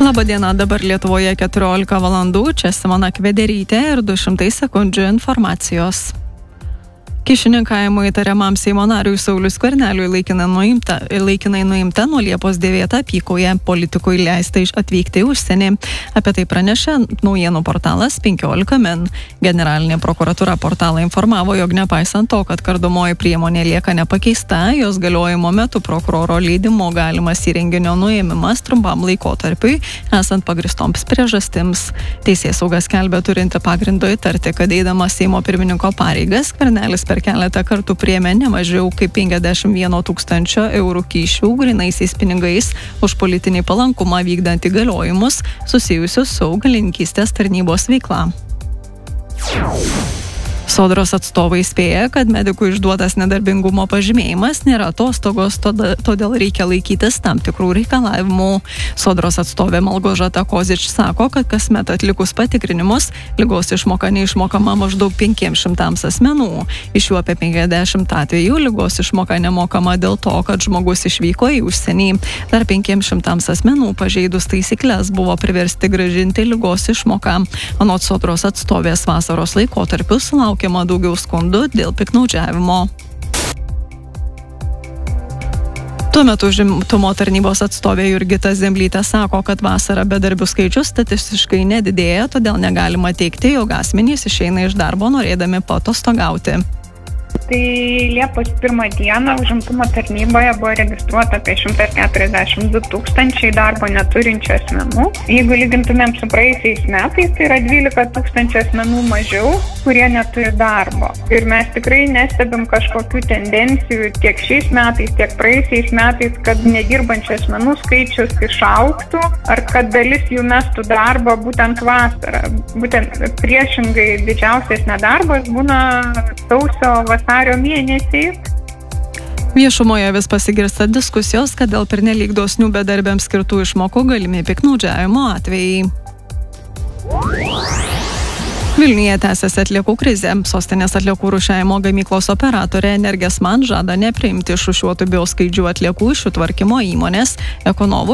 Labadiena, dabar Lietuvoje 14 valandų, čia Simona Kvederytė ir 200 sekundžių informacijos. Kyšininkavimo įtariamam Seimo nariui Sauliui Skverneliui laikinai nuimta nuo Liepos 9 apykoje, politikui leista atvykti į užsienį. Apie tai pranešė naujienų portalas 15 min. Generalinė prokuratūra portalą informavo, jog nepaisant to, kad kardomoji priemonė lieka nepakeista, jos galiojimo metu prokuroro leidimo galimas įrenginio nuėmimas trumpam laikotarpiui, esant pagristoms priežastims. Teisėsauga skelbia turinti pagrindo įtarti, kad eidamas Seimo pirmininko pareigas, Skvernelis per keletą kartų priėmė ne mažiau kaip 51 000 eurų kyšių grynaisiais pinigais už politinį palankumą vykdant įgaliojimus susijusius su augalininkystės tarnybos veikla. Sodros atstovai spėja, kad medikų išduotas nedarbingumo pažymėjimas nėra atostogos, todėl reikia laikytis tam tikrų reikalavimų. Sodros atstovė Malgožata Kozič sako, kad kasmet atlikus patikrinimus ligos išmoka neišmokama maždaug 500 asmenų. Iš jų apie 50 atvejų ligos išmoka nemokama dėl to, kad žmogus išvyko į užsienį. Dar 500 asmenų pažeidus taisyklės buvo priversti grąžinti ligos išmoką. Anot sodros atstovės vasaros laikotarpiu laukiama daugiau skundų dėl piktnaudžiavimo. Tuo metu užimtumo tarnybos atstovė Jurgita Zemblytė sako, kad vasarą bedarbių skaičius statistiškai nedidėja, todėl negalima teigti, jog asmenys išeina iš darbo norėdami paatostogauti. Tai Liepos 1 dieną užimtumo tarnyboje buvo registruota apie 142 000 darbo neturinčių asmenų. Jeigu lygintumėm su praėjusiais metais, tai yra 12 000 asmenų mažiau, kurie neturi darbo. Ir mes tikrai nestebim kažkokių tendencijų tiek šiais metais, tiek praėjusiais metais, kad nedirbančių asmenų skaičius išaugtų, ar kad dalis jų mestų darbą būtent vasarą. Būtent priešingai didžiausias nedarbas būna sausio vasario mėnesiais. Viešumoje vis pasigirsta diskusijos, kad dėl pernelyg dosnių bedarbiams skirtų išmokų galimi piktnaudžiavimo atvejai. Vilniuje tęsiasi atliekų krizė. Sostinės atliekų rūšiavimo gamyklos operatorė Energesman žada nepriimti išrūšiuotų bioskaidžių atliekų iš jų tvarkymo įmonės Ekonovo